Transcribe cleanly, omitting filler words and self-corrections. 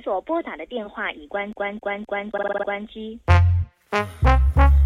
所拨打的电话已关机。